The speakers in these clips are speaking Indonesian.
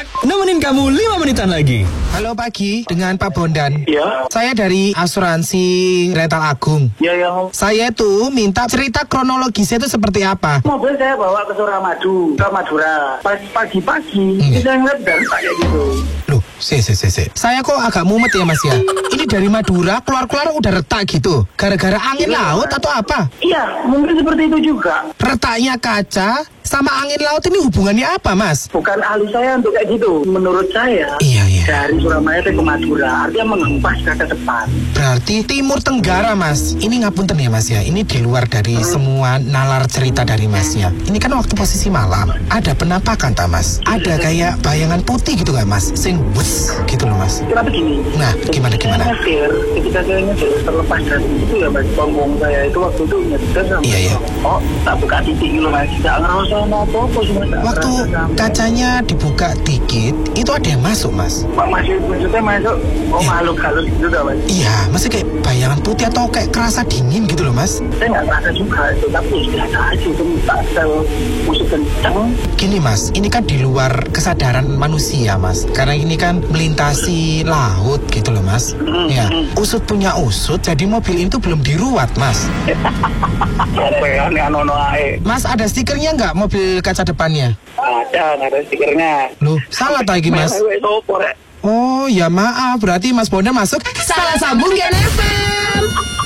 nemenin kamu 5 menitan lagi. Halo pagi, dengan Pak Bondan. Ya. Saya dari asuransi Rental Agung. Ya. Saya tuh minta cerita kronologisnya itu seperti apa. Mobil saya bawa ke Suramadu, ke Madura. Pagi-pagi, saya ngeliat dan kayak gitu. Loh, saya kok agak mumet ya Mas ya. Ini dari Madura keluar-keluar udah retak gitu. Gara-gara angin laut atau apa? Iya, mungkin seperti itu juga. Retaknya kaca sama angin laut ini hubungannya apa Mas? Bukan ahli saya untuk kayak gitu. Menurut saya, Iya. dari Surabaya ke Madura, artinya menghempas ke depan. Berarti Timur Tenggara Mas. Ini ngapunten ya Mas ya. Ini di luar dari semua nalar cerita dari Masnya. Ini kan waktu posisi malam. Ada penampakan tak Mas? Ada kayak bayangan putih gitu gak Mas? Sing wus gitu loh Mas. Kenapa gini? Nah, gimana? Ketika saya nyetir terlepas dari itu ya Mas, panggung saya itu waktu itu nyetir sama. Iya. Oh, tak buka titik gitu Mas. Tidak ngerasa apa-apa cuma tak Waktu ngerasa sampai. kacanya dibuka dikit, itu ada yang masuk Mas. Pak masih maksudnya masuk. Oh, Iya. makhluk halus gitu dah Mas. Iya, masih kayak bayangan putih atau kayak kerasa dingin gitu loh Mas. Saya nggak merasa juga itu, tapi biasa aja itu tak sel musik kencang. Gini Mas, ini kan di luar kesadaran manusia Mas. Karena ini kan melintasi laut gitu loh Mas. Ya, usut punya usut, jadi mobil itu belum diruat Mas. Apa ya, ano ae. Mas ada stikernya nggak mobil kaca depannya? Ada, nggak ada stikernya. Loh, salah lagi Mas. Oh ya maaf, berarti Mas Bondan masuk salah sambung Gen FM.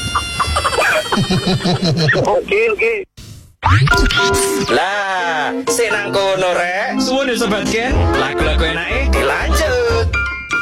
Oke. Lah, senang kono rek. Suwun ya sobat Gen. Lagu-lagu enake dilanjut.